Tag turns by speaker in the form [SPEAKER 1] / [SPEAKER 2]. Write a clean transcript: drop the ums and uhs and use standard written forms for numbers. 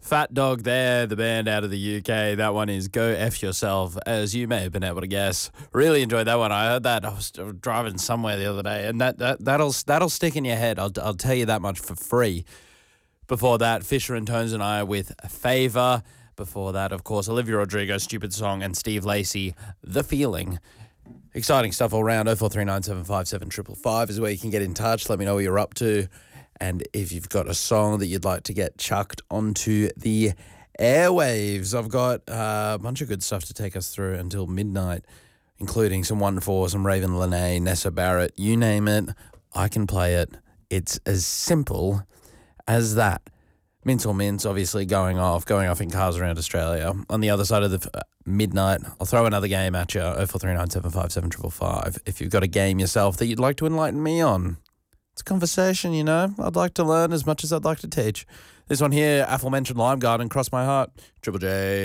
[SPEAKER 1] Fat Dog there, the band out of the UK. That one is Go F Yourself, as you may have been able to guess. Really enjoyed that one. I heard that. I was driving somewhere the other day, and that'll stick in your head. I'll tell you that much for free. Before that, Fisher and Tones and I with Favour. Before that, of course, Olivia Rodrigo, Stupid Song, and Steve Lacey, The Feeling. Exciting stuff all round. 0439757555 is where you can get in touch. Let me know what you're up to. And if you've got a song that you'd like to get chucked onto the airwaves, I've got a bunch of good stuff to take us through until midnight, including some Wonderful, some Raven Lene, Nessa Barrett, you name it, I can play it. It's as simple as that. Mints or Mints, obviously going off in cars around Australia. On the other side of the midnight, I'll throw another game at you, 0439757555. If you've got a game yourself that you'd like to enlighten me on. It's a conversation, you know. I'd like to learn as much as I'd like to teach. This one here, aforementioned Lime Garden, Cross My Heart, Triple J.